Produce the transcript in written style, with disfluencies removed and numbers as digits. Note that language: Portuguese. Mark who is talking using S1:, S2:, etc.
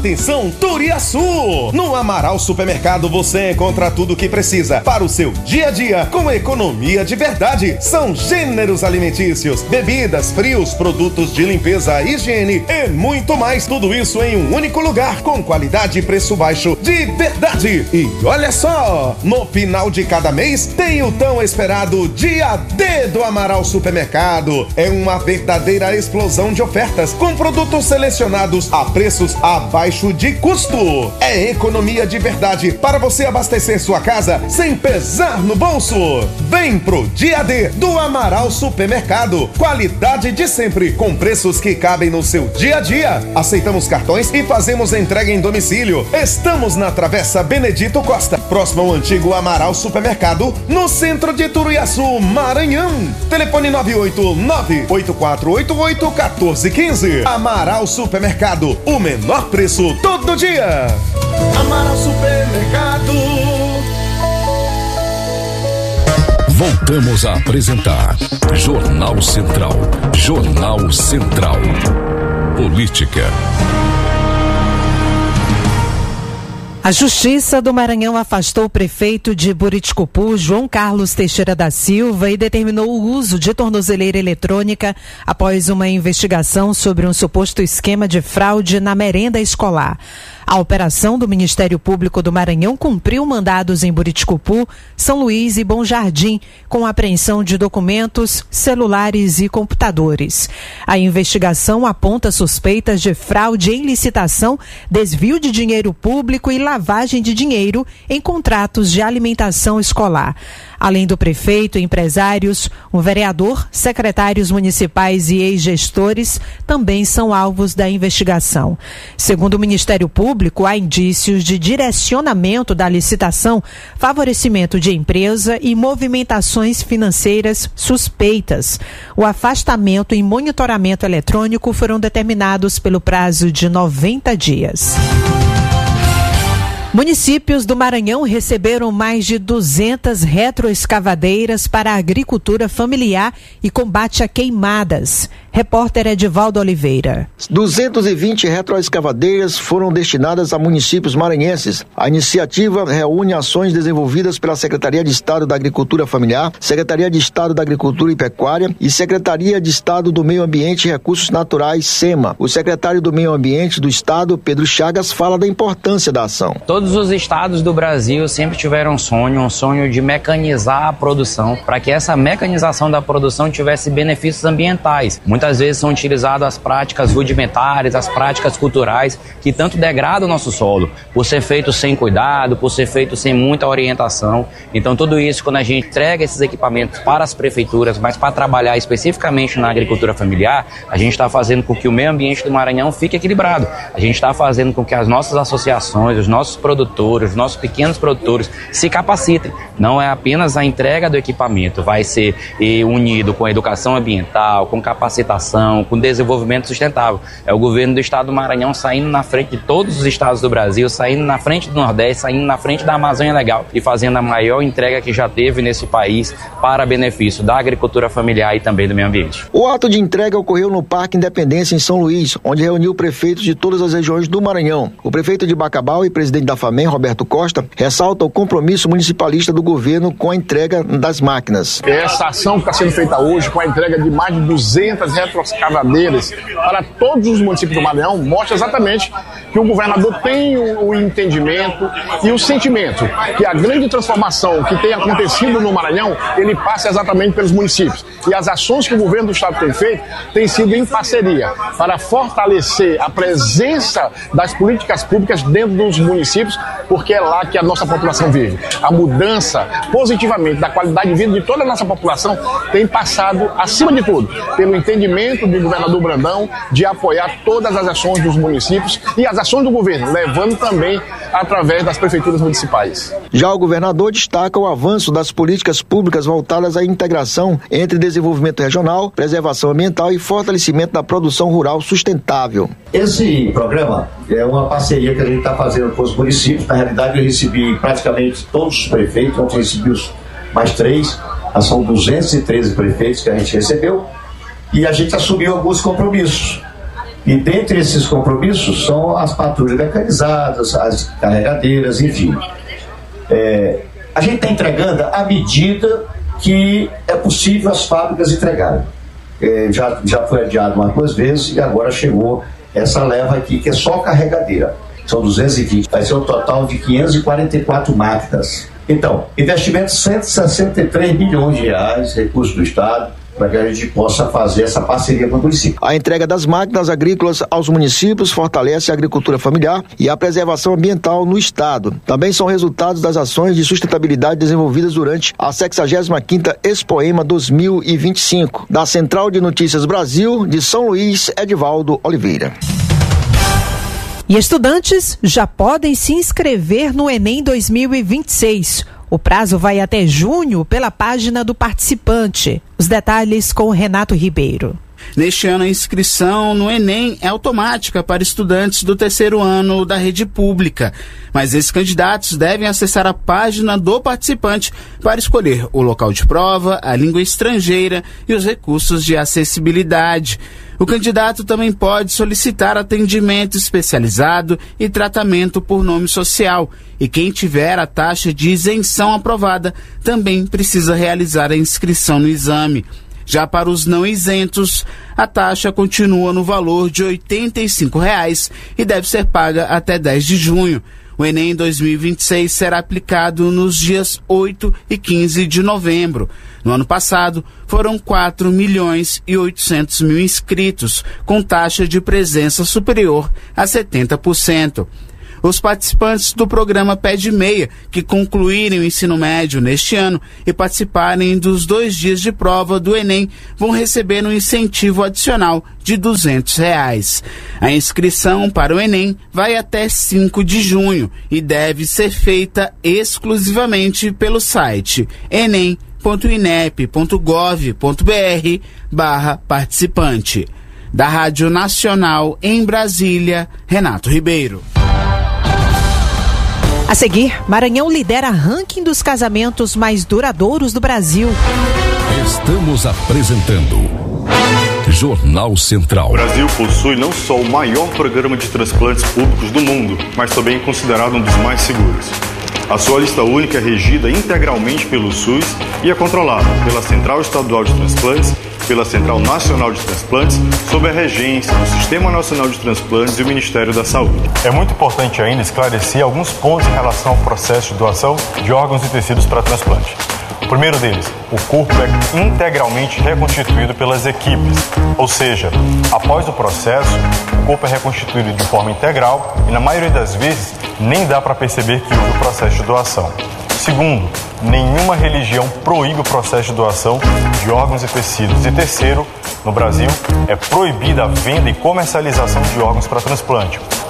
S1: Atenção, Turiaçu! No Amaral Supermercado você encontra tudo o que precisa para o seu dia a dia com economia de verdade. São gêneros alimentícios, bebidas, frios, produtos de limpeza, higiene e muito mais. Tudo isso em um único lugar com qualidade e preço baixo de verdade. E olha só, no final de cada mês tem o tão esperado Dia D do Amaral Supermercado. É uma verdadeira explosão de ofertas com produtos selecionados a preços abaixo de custo. É economia de verdade para você abastecer sua casa sem pesar no bolso. Vem pro Dia D do Amaral Supermercado. Qualidade de sempre, com preços que cabem no seu dia a dia. Aceitamos cartões e fazemos entrega em domicílio. Estamos na Travessa Benedito Costa, próximo ao antigo Amaral Supermercado, no centro de Turiaçu, Maranhão. Telefone 989-8488-1415. Amaral Supermercado, o menor preço todo dia. Amaral Supermercado.
S2: Voltamos a apresentar Jornal Central. Jornal Central. Política.
S3: A Justiça do Maranhão afastou o prefeito de Buriticupu, João Carlos Teixeira da Silva, e determinou o uso de tornozeleira eletrônica após uma investigação sobre um suposto esquema de fraude na merenda escolar. A operação do Ministério Público do Maranhão cumpriu mandados em Buriticupu, São Luís e Bom Jardim, com apreensão de documentos, celulares e computadores. A investigação aponta suspeitas de fraude em licitação, desvio de dinheiro público e lavagem de dinheiro em contratos de alimentação escolar. Além do prefeito, empresários, um vereador, secretários municipais e ex-gestores também são alvos da investigação. Segundo o Ministério Público, há indícios de direcionamento da licitação, favorecimento de empresa e movimentações financeiras suspeitas. O afastamento e monitoramento eletrônico foram determinados pelo prazo de 90 dias. Municípios do Maranhão receberam mais de 200 retroescavadeiras para a agricultura familiar e combate a queimadas. Repórter Edivaldo Oliveira.
S4: 220 retroescavadeiras foram destinadas a municípios maranhenses. A iniciativa reúne ações desenvolvidas pela Secretaria de Estado da Agricultura Familiar, Secretaria de Estado da Agricultura e Pecuária e Secretaria de Estado do Meio Ambiente e Recursos Naturais, SEMA. O secretário do Meio Ambiente do Estado, Pedro Chagas, fala da importância da ação.
S5: Todos os estados do Brasil sempre tiveram um sonho de mecanizar a produção, para que essa mecanização da produção tivesse benefícios ambientais. Muitas vezes são utilizadas as práticas rudimentares, as práticas culturais, que tanto degradam o nosso solo, por ser feito sem cuidado, por ser feito sem muita orientação. Então tudo isso, quando a gente entrega esses equipamentos para as prefeituras, mas para trabalhar especificamente na agricultura familiar, a gente está fazendo com que o meio ambiente do Maranhão fique equilibrado. A gente está fazendo com que as nossas associações, os nossos produtores, os nossos pequenos produtores se capacitem. Não é apenas a entrega do equipamento, vai ser unido com a educação ambiental, com capacitação, com desenvolvimento sustentável. É o governo do estado do Maranhão saindo na frente de todos os estados do Brasil, saindo na frente do Nordeste, saindo na frente da Amazônia Legal e fazendo a maior entrega que já teve nesse país para benefício da agricultura familiar e também do meio ambiente.
S4: O ato de entrega ocorreu no Parque Independência, em São Luís, onde reuniu prefeitos de todas as regiões do Maranhão. O prefeito de Bacabal e presidente da FAMEM, Roberto Costa, ressalta o compromisso municipalista do governo com a entrega das máquinas.
S6: Essa ação que está sendo feita hoje, com a entrega de mais de 200 retroescavadeiras para todos os municípios do Maranhão, mostra exatamente que o governador tem o entendimento e o sentimento que a grande transformação que tem acontecido no Maranhão, ele passa exatamente pelos municípios. E as ações que o governo do estado tem feito têm sido em parceria para fortalecer a presença das políticas públicas dentro dos municípios, porque é lá que a nossa população vive. A mudança positivamente da qualidade de vida de toda a nossa população tem passado, acima de tudo, pelo entendimento do governador Brandão de apoiar todas as ações dos municípios e as ações do governo, levando também através das prefeituras municipais.
S4: Já o governador destaca o avanço das políticas públicas voltadas à integração entre desenvolvimento regional, preservação ambiental e fortalecimento da produção rural sustentável.
S7: Esse programa é uma parceria que a gente está fazendo com os municípios. Na realidade, eu recebi praticamente todos os prefeitos, ontem recebi mais 3, são 213 prefeitos que a gente recebeu, e a gente assumiu alguns compromissos. E dentre esses compromissos são as patrulhas mecanizadas, as carregadeiras, enfim. A gente está entregando à medida que é possível as fábricas entregarem. Já foi adiado umas 2 vezes e agora chegou essa leva aqui, que é só carregadeira. São 220, vai ser um total de 544 máquinas. Então, investimento de 163 milhões de reais, recursos do Estado, para que a gente possa fazer essa parceria com o município.
S4: A entrega das máquinas agrícolas aos municípios fortalece a agricultura familiar e a preservação ambiental no Estado. Também são resultados das ações de sustentabilidade desenvolvidas durante a 65ª Expoema 2025. Da Central de Notícias Brasil, de São Luís, Edivaldo Oliveira.
S3: E estudantes já podem se inscrever no Enem 2026. O prazo vai até junho pela página do participante. Os detalhes com o Renato Ribeiro.
S8: Neste ano, a inscrição no Enem é automática para estudantes do 3º ano da rede pública, mas esses candidatos devem acessar a página do participante para escolher o local de prova, a língua estrangeira e os recursos de acessibilidade. O candidato também pode solicitar atendimento especializado e tratamento por nome social. E quem tiver a taxa de isenção aprovada também precisa realizar a inscrição no exame. Já para os não isentos, a taxa continua no valor de R$ 85,00 e deve ser paga até 10 de junho. O Enem 2026 será aplicado nos dias 8 e 15 de novembro. No ano passado, foram 4.800.000 inscritos, com taxa de presença superior a 70%. Os participantes do programa Pé de Meia, que concluírem o ensino médio neste ano e participarem dos 2 dias de prova do Enem, vão receber um incentivo adicional de R$ 200. A inscrição para o Enem vai até 5 de junho e deve ser feita exclusivamente pelo site enem.inep.gov.br/participante. Da Rádio Nacional em Brasília, Renato Ribeiro.
S3: A seguir, Maranhão lidera ranking dos casamentos mais duradouros do Brasil.
S2: Estamos apresentando Jornal Central.
S9: O Brasil possui não só o maior programa de transplantes públicos do mundo, mas também considerado um dos mais seguros. A sua lista única é regida integralmente pelo SUS e é controlada pela Central Estadual de Transplantes, pela Central Nacional de Transplantes, sob a regência do Sistema Nacional de Transplantes e o Ministério da Saúde. É muito importante ainda esclarecer alguns pontos em relação ao processo de doação de órgãos e tecidos para transplante. O primeiro deles, o corpo é integralmente reconstituído pelas equipes, ou seja, após o processo, o corpo é reconstituído de forma integral e, na maioria das vezes, nem dá para perceber que houve o processo de doação. Segundo, nenhuma religião proíbe o processo de doação de órgãos e tecidos. E terceiro, no Brasil, é proibida a venda e comercialização de órgãos para transplante.